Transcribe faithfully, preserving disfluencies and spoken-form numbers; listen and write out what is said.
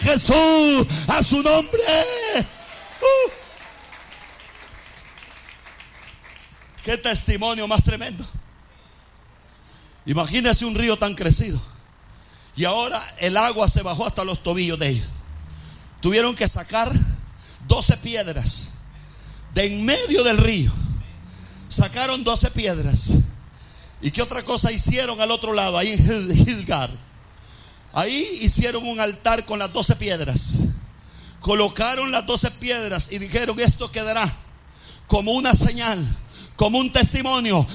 Jesús, a su nombre. Uh. Qué testimonio más tremendo. Imagínense un río tan crecido y ahora el agua se bajó hasta los tobillos de ellos. Tuvieron que sacar doce piedras de en medio del río. Sacaron doce piedras. ¿Y qué otra cosa hicieron al otro lado? Ahí en Gilgal. Ahí hicieron un altar con las doce piedras. Colocaron las doce piedras y dijeron: esto quedará como una señal, como un testimonio